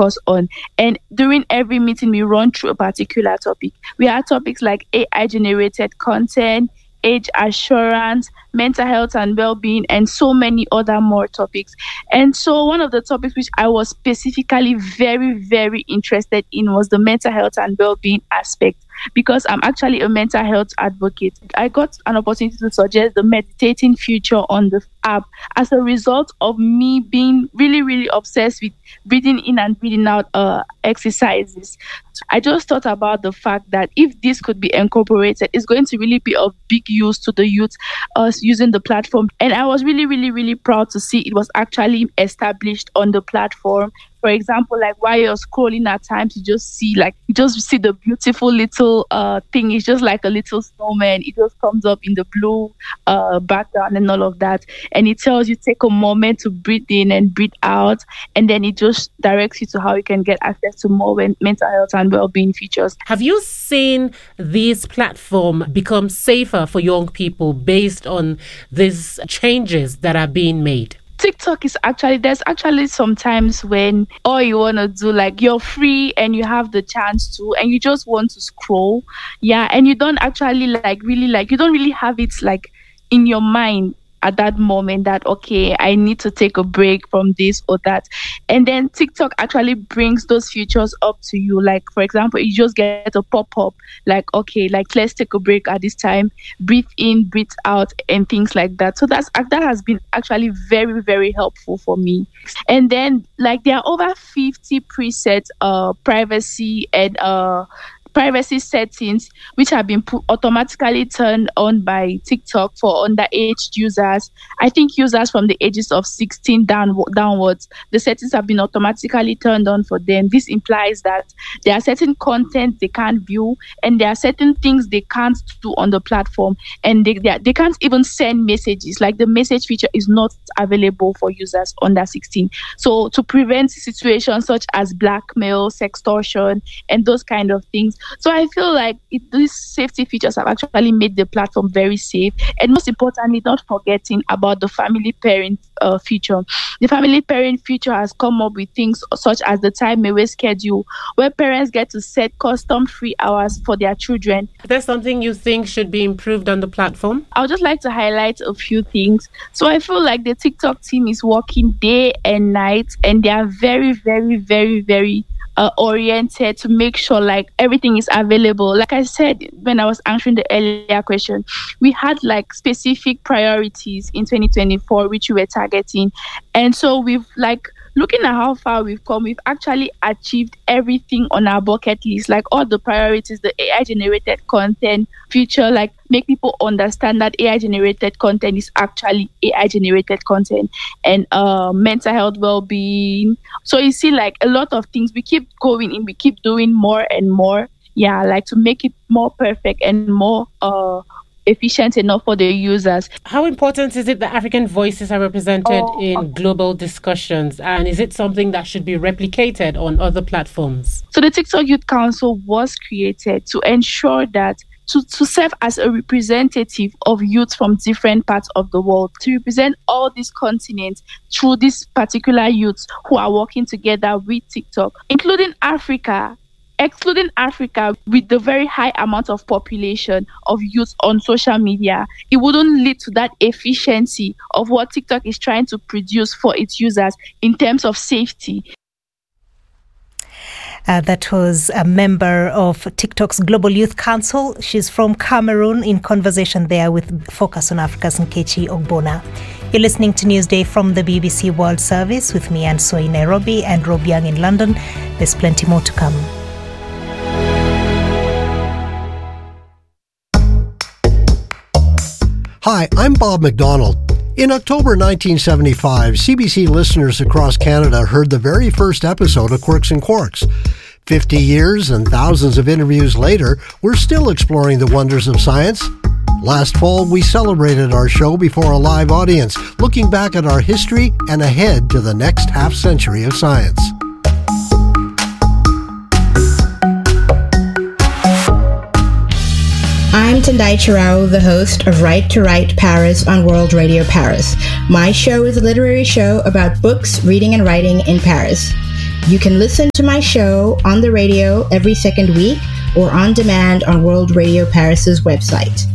discuss on. And during every meeting, we run through a particular topic. We have topics like AI-generated content, age assurance, mental health and well-being, and so many other more topics. And so one of the topics which I was specifically very, very interested in was the mental health and well-being aspect, because I'm actually a mental health advocate. I got an opportunity to suggest the meditating feature on the app as a result of me being really, really obsessed with breathing in and breathing out exercises. I just thought about the fact that if this could be incorporated, it's going to really be of big use to the youth using the platform. And I was really, really, really proud to see it was actually established on the platform. For example, like while you're scrolling at times, you just see the beautiful little thing. It's just like a little snowman. It just comes up in the blue background and all of that. And it tells you take a moment to breathe in and breathe out. And then it just directs you to how you can get access to more mental health and well-being features. Have you seen this platform become safer for young people based on these changes that are being made? TikTok there's actually sometimes when all you want to do, like you're free and you have the chance to, and you just want to scroll. Yeah. And you don't actually you don't really have it like in your mind at that moment that, okay, I need to take a break from this or that. And then TikTok actually brings those features up to you. Like, for example, you just get a pop-up like, okay, like let's take a break at this time, breathe in, breathe out, and things like that. So that has been actually very, very helpful for me. And then like there are over 50 preset privacy and privacy settings which have been automatically turned on by TikTok for underage users. I think users from the ages of 16 downwards, the settings have been automatically turned on for them. This implies that there are certain content they can't view, and there are certain things they can't do on the platform, and they can't even send messages. Like the message feature is not available for users under 16. So to prevent situations such as blackmail, sextortion, and those kind of things. So I feel like these safety features have actually made the platform very safe. And most importantly, not forgetting about the family parent feature. The family parent feature has come up with things such as the time away schedule, where parents get to set custom free hours for their children. Is there something you think should be improved on the platform? I would just like to highlight a few things. So I feel like the TikTok team is working day and night, and they are very, very, very, very oriented to make sure like everything is available. Like I said when I was answering the earlier question, we had like specific priorities in 2024 which we were targeting, and so we've like looking at how far we've come, we've actually achieved everything on our bucket list, like all the priorities, the AI-generated content feature, like make people understand that AI-generated content is actually AI-generated content, and mental health well-being. So you see, like a lot of things, we keep going in, we keep doing more and more, like to make it more perfect and more efficient enough for the users. How important is it that African voices are represented in global discussions, and is it something that should be replicated on other platforms? So the TikTok Youth Council was created to ensure that to serve as a representative of youth from different parts of the world, to represent all these continents through these particular youths who are working together with TikTok, including Africa. Excluding Africa, with the very high amount of population of youth on social media, it wouldn't lead to that efficiency of what TikTok is trying to produce for its users in terms of safety. That was a member of TikTok's Global Youth Council. She's from Cameroon, in conversation there with Focus on Africa's Nkechi Ogbonna. You're listening to Newsday from the BBC World Service with me, Ansoi, in Nairobi, and Rob Young in London. There's plenty more to come. Hi, I'm Bob McDonald. In October 1975, CBC listeners across Canada heard the very first episode of Quirks and Quarks. 50 years and thousands of interviews later, we're still exploring the wonders of science. Last fall, we celebrated our show before a live audience, looking back at our history and ahead to the next half-century of science. I'm Tendai Chirao, the host of Right to Write Paris on World Radio Paris. My show is a literary show about books, reading, and writing in Paris. You can listen to my show on the radio every second week or on demand on World Radio Paris's website.